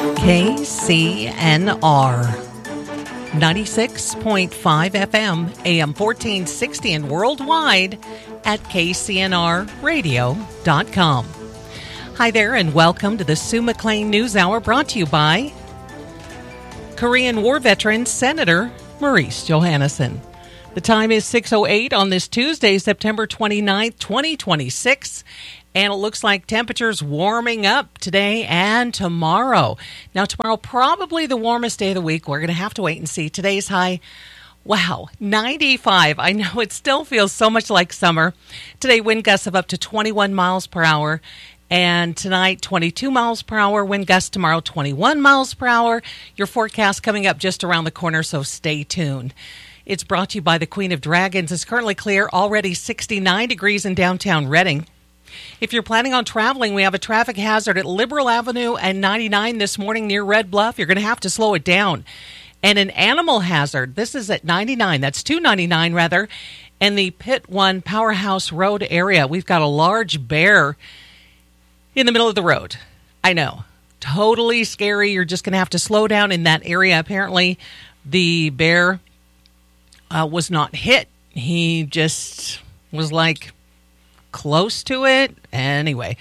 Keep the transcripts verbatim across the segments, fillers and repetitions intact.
K C N R ninety-six point five F M, A M fourteen sixty, and worldwide at K C N R radio dot com. Hi there, and welcome to the Sue McLean News Hour, brought to you by Korean War veteran Senator Maurice Johannesson. The time is six oh eight on this Tuesday, September twenty-ninth, twenty twenty-six. And it looks like temperatures warming up today and tomorrow. Now, tomorrow, probably the warmest day of the week. We're going to have to wait and see. Today's high, wow, ninety-five. I know it still feels so much like summer. Today, wind gusts of up to twenty-one miles per hour. And tonight, twenty-two miles per hour. Wind gusts tomorrow, twenty-one miles per hour. Your forecast coming up just around the corner, so stay tuned. It's brought to you by the Queen of Dragons. It's currently clear, already sixty-nine degrees in downtown Reading. If you're planning on traveling, we have a traffic hazard at Liberal Avenue and ninety-nine this morning near Red Bluff. You're going to have to slow it down. And an animal hazard, this is at ninety-nine, that's two ninety-nine rather, in the Pit one Powerhouse Road area. We've got a large bear in the middle of the road. I know, totally scary. You're just going to have to slow down in that area. Apparently, the bear uh, was not hit. He just was like close to it. Anyway,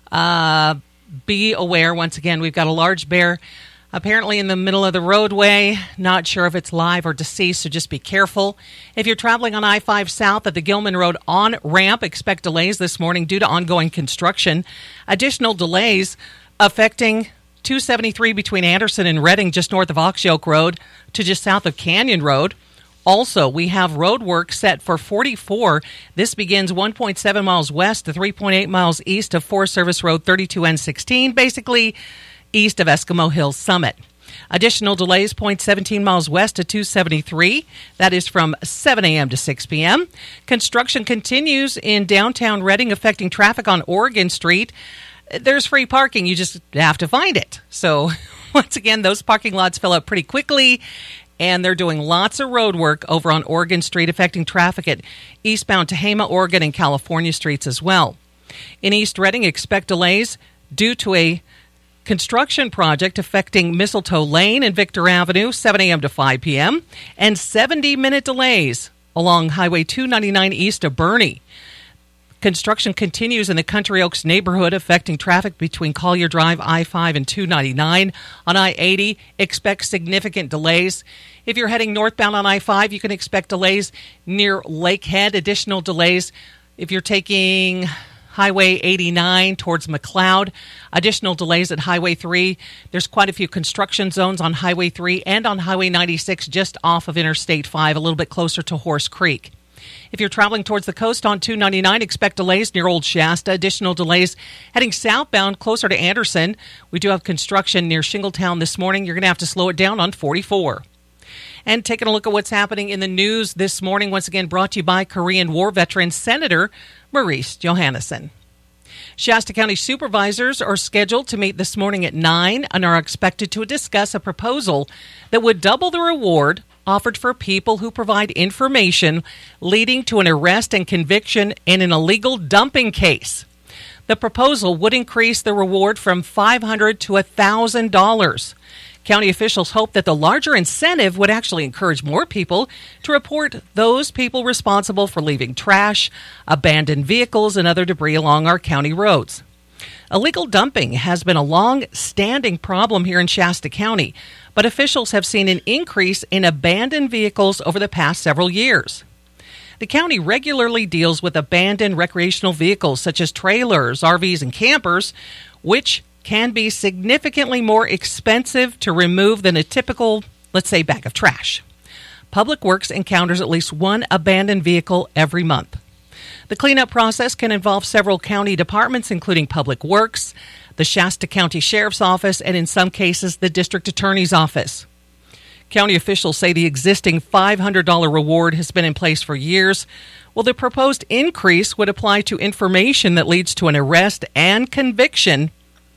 uh, be aware. Once again, we've got a large bear apparently in the middle of the roadway. Not sure if it's live or deceased, so just be careful. If you're traveling on I five South at the Gilman Road on-ramp, expect delays this morning due to ongoing construction. Additional delays affecting two seventy-three between Anderson and Reading, just north of Ox Yoke Road to just south of Canyon Road. Also, we have road work set for forty-four. This begins one point seven miles west to three point eight miles east of Forest Service Road thirty-two N sixteen, basically east of Eskimo Hills Summit. Additional delays, zero point one seven miles west to two seventy-three. That is from seven a.m. to six p.m. Construction continues in downtown Reading, affecting traffic on Oregon Street. There's free parking. You just have to find it. So, once again, those parking lots fill up pretty quickly. And they're doing lots of road work over on Oregon Street, affecting traffic at eastbound Tehama, Oregon, and California streets as well. In East Reading, expect delays due to a construction project affecting Mistletoe Lane and Victor Avenue, seven a.m. to five p.m., and seventy-minute delays along Highway two ninety-nine east of Boerne. Construction continues in the Country Oaks neighborhood, affecting traffic between Collier Drive, I five, and two ninety-nine. On I eighty, expect significant delays. If you're heading northbound on I five, you can expect delays near Lakehead. Additional delays if you're taking Highway eighty-nine towards McLeod. Additional delays at Highway three. There's quite a few construction zones on Highway three and on Highway ninety-six just off of Interstate five, a little bit closer to Horse Creek. If you're traveling towards the coast on two ninety-nine, expect delays near Old Shasta. Additional delays heading southbound closer to Anderson. We do have construction near Shingletown this morning. You're going to have to slow it down on forty-four. And taking a look at what's happening in the news this morning, once again brought to you by Korean War veteran Senator Maurice Johannesson. Shasta County supervisors are scheduled to meet this morning at nine and are expected to discuss a proposal that would double the reward offered for people who provide information leading to an arrest and conviction in an illegal dumping case. The proposal would increase the reward from five hundred dollars to one thousand dollars. County officials hope that the larger incentive would actually encourage more people to report those people responsible for leaving trash, abandoned vehicles, and other debris along our county roads. Illegal dumping has been a long-standing problem here in Shasta County, but officials have seen an increase in abandoned vehicles over the past several years. The county regularly deals with abandoned recreational vehicles such as trailers, R Vs, and campers, which can be significantly more expensive to remove than a typical, let's say, bag of trash. Public Works encounters at least one abandoned vehicle every month. The cleanup process can involve several county departments, including Public Works, the Shasta County Sheriff's Office, and in some cases, the District Attorney's Office. County officials say the existing five hundred dollars reward has been in place for years, while the proposed increase would apply to information that leads to an arrest and conviction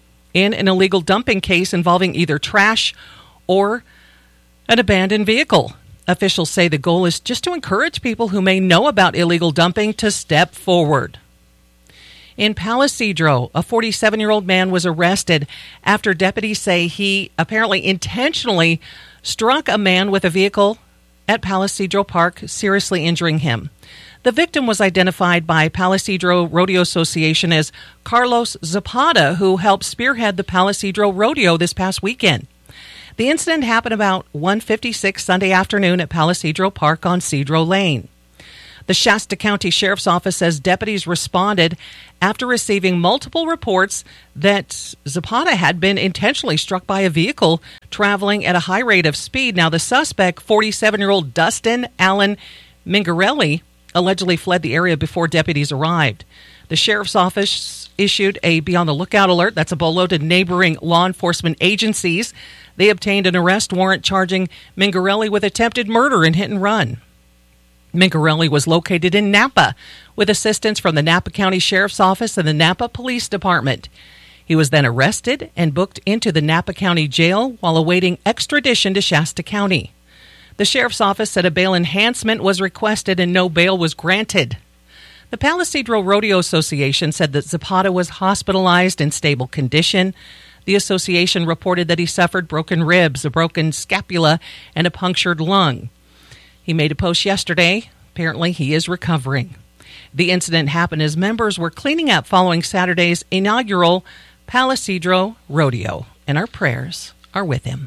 in an illegal dumping case involving either trash or an abandoned vehicle. Officials say the goal is just to encourage people who may know about illegal dumping to step forward. In Palisadro, a forty-seven-year-old man was arrested after deputies say he apparently intentionally struck a man with a vehicle at Palisadro Park, seriously injuring him. The victim was identified by Palisadro Rodeo Association as Carlos Zapata, who helped spearhead the Palisadro Rodeo this past weekend. The incident happened about one fifty-six Sunday afternoon at Palisadro Park on Cedro Lane. The Shasta County Sheriff's Office says deputies responded after receiving multiple reports that Zapata had been intentionally struck by a vehicle traveling at a high rate of speed. Now, the suspect, forty-seven-year-old Dustin Allen Mingarelli, allegedly fled the area before deputies arrived. The Sheriff's Office issued a be on the lookout alert. That's a bolo to neighboring law enforcement agencies. They obtained an arrest warrant charging Mingarelli with attempted murder and hit and run. Mingarelli was located in Napa with assistance from the Napa County Sheriff's Office and the Napa Police Department. He was then arrested and booked into the Napa County Jail while awaiting extradition to Shasta County. The Sheriff's Office said a bail enhancement was requested and no bail was granted. The Palisadro Rodeo Association said that Zapata was hospitalized in stable condition. The association reported that he suffered broken ribs, a broken scapula, and a punctured lung. He made a post yesterday. Apparently, he is recovering. The incident happened as members were cleaning up following Saturday's inaugural Palisadro Rodeo, and our prayers are with him.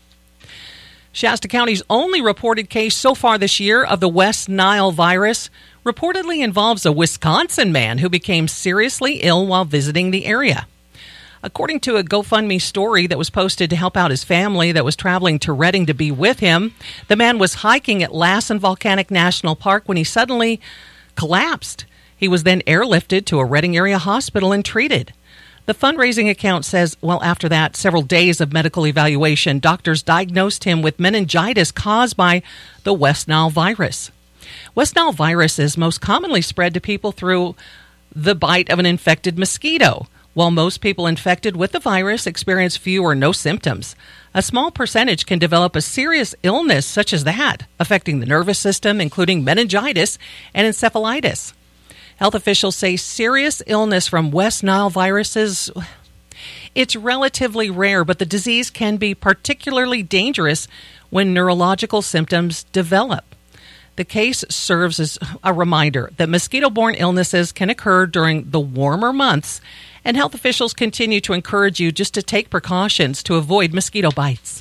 Shasta County's only reported case so far this year of the West Nile virus reportedly involves a Wisconsin man who became seriously ill while visiting the area. According to a GoFundMe story that was posted to help out his family that was traveling to Redding to be with him, the man was hiking at Lassen Volcanic National Park when he suddenly collapsed. He was then airlifted to a Redding area hospital and treated. The fundraising account says, well, after that, several days of medical evaluation, doctors diagnosed him with meningitis caused by the West Nile virus. West Nile virus is most commonly spread to people through the bite of an infected mosquito. While most people infected with the virus experience few or no symptoms, a small percentage can develop a serious illness such as that, affecting the nervous system, including meningitis and encephalitis. Health officials say serious illness from West Nile viruses, it's relatively rare, but the disease can be particularly dangerous when neurological symptoms develop. The case serves as a reminder that mosquito-borne illnesses can occur during the warmer months, and health officials continue to encourage you just to take precautions to avoid mosquito bites.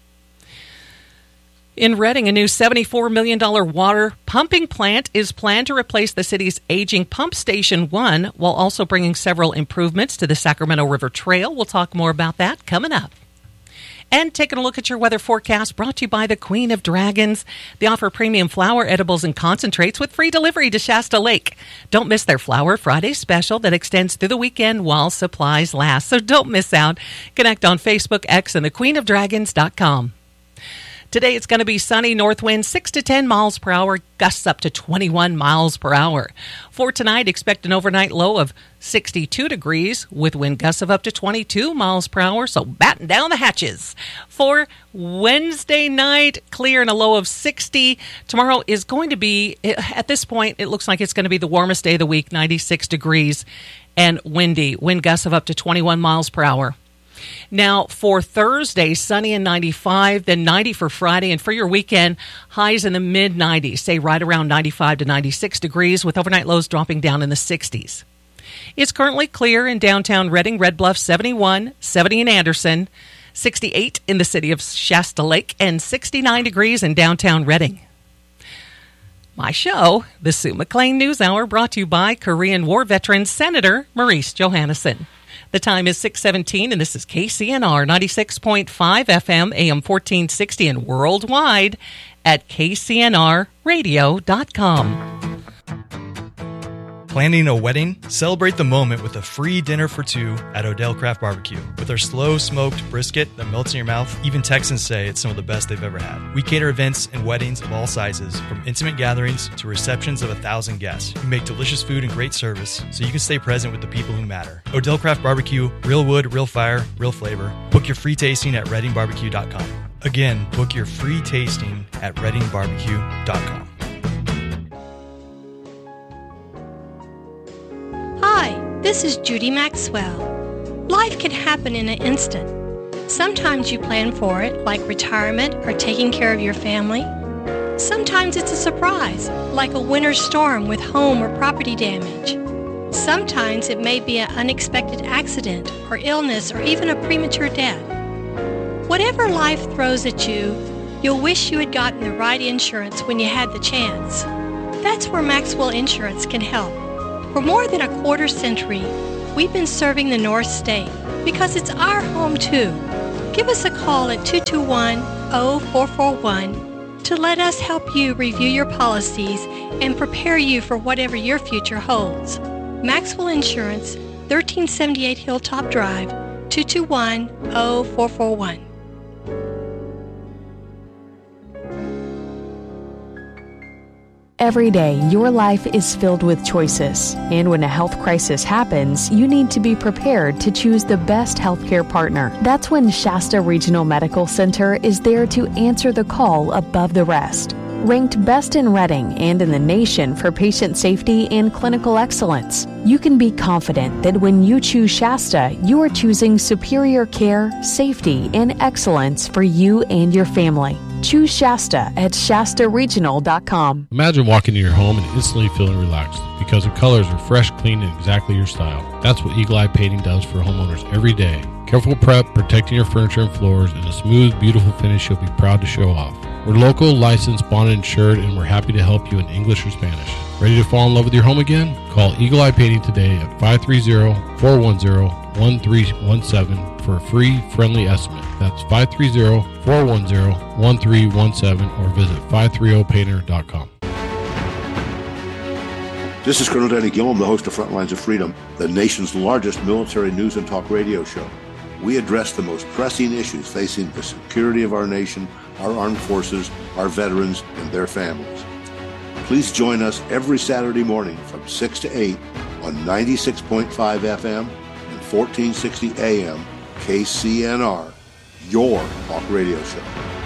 In Redding, a new seventy-four million dollars water pumping plant is planned to replace the city's aging Pump Station one, while also bringing several improvements to the Sacramento River Trail. We'll talk more about that coming up. And taking a look at your weather forecast, brought to you by the Queen of Dragons. They offer premium flower edibles and concentrates with free delivery to Shasta Lake. Don't miss their Flower Friday special that extends through the weekend while supplies last. So don't miss out. Connect on Facebook, X, and the queen of dragons dot com. Today it's going to be sunny, north wind six to ten miles per hour, gusts up to twenty-one miles per hour. For tonight, expect an overnight low of sixty-two degrees with wind gusts of up to twenty-two miles per hour, so batten down the hatches. For Wednesday night, clear and a low of sixty. Tomorrow is going to be, at this point, it looks like it's going to be the warmest day of the week, ninety-six degrees and windy. Wind gusts of up to twenty-one miles per hour. Now, for Thursday, sunny and ninety-five, then ninety for Friday, and for your weekend, highs in the mid nineties, say right around ninety-five to ninety-six degrees, with overnight lows dropping down in the sixties. It's currently clear in downtown Redding, Red Bluff, seventy-one, seventy in Anderson, sixty-eight in the city of Shasta Lake, and sixty-nine degrees in downtown Redding. My show, the Sue McLean News Hour, brought to you by Korean War veteran Senator Maurice Johannesson. The time is six seventeen, and this is K C N R ninety-six point five F M, A M fourteen sixty, and worldwide at K C N R radio dot com. Planning a wedding? Celebrate the moment with a free dinner for two at Odell Craft Barbecue. With our slow-smoked brisket that melts in your mouth, even Texans say it's some of the best they've ever had. We cater events and weddings of all sizes, from intimate gatherings to receptions of a thousand guests. We make delicious food and great service, so you can stay present with the people who matter. Odell Craft Barbecue, real wood, real fire, real flavor. Book your free tasting at redding barbecue dot com. Again, book your free tasting at redding barbecue dot com. Hi, This is Judy Maxwell. Life can happen in an instant. Sometimes you plan for it, like retirement or taking care of your family. Sometimes it's a surprise, like a winter storm with home or property damage. Sometimes it may be an unexpected accident or illness or even a premature death. Whatever life throws at you, you'll wish you had gotten the right insurance when you had the chance. That's where Maxwell Insurance can help. For more than a quarter century, we've been serving the North State because it's our home too. Give us a call at two two one, zero four four one to let us help you review your policies and prepare you for whatever your future holds. Maxwell Insurance, thirteen seventy-eight Hilltop Drive, two two one, zero four four one. Every day, your life is filled with choices, and when a health crisis happens, you need to be prepared to choose the best healthcare partner. That's when Shasta Regional Medical Center is there to answer the call above the rest. Ranked best in Reading and in the nation for patient safety and clinical excellence, you can be confident that when you choose Shasta, you are choosing superior care, safety, and excellence for you and your family. Choose Shasta at Shasta Regional dot com. Imagine walking into your home and instantly feeling relaxed because the colors are fresh, clean, and exactly your style. That's what Eagle Eye Painting does for homeowners every day. Careful prep, protecting your furniture and floors, and a smooth, beautiful finish you'll be proud to show off. We're local, licensed, bonded, insured, and we're happy to help you in English or Spanish. Ready to fall in love with your home again? Call Eagle Eye Painting today at five three zero, four one zero, one three one seven for a free, friendly estimate. That's five three zero, four one zero, one three one seven or visit five three zero painter dot com. This is Colonel Danny Gillum, the host of Frontlines of Freedom, the nation's largest military news and talk radio show. We address the most pressing issues facing the security of our nation, our armed forces, our veterans, and their families. Please join us every Saturday morning from six to eight on ninety-six point five F M and fourteen sixty A M K C N R, your talk radio show.